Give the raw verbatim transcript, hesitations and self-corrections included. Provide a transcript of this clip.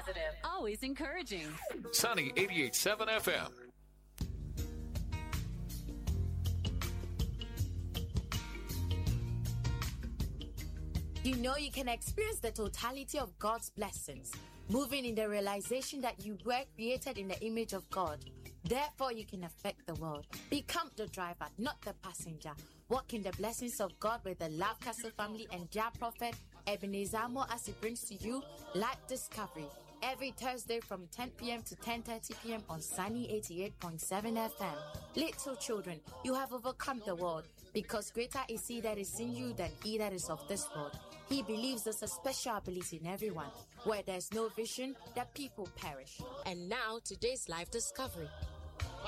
positive, always encouraging. Sunny eighty-eight point seven F M. You know you can experience the totality of God's blessings, moving in the realization that you were created in the image of God. Therefore, you can affect the world. Become the driver, not the passenger. Walk in the blessings of God with the Love Castle family and their prophet, Ebenezer Mo, as he brings to you Life Discovery every Thursday from ten p.m. to ten thirty p.m. on Sunny eighty-eight point seven F M. Little children, you have overcome the world, because greater is he that is in you than he that is of this world. He believes there's a special ability in everyone. Where there's no vision, that people perish. And now, today's Life Discovery.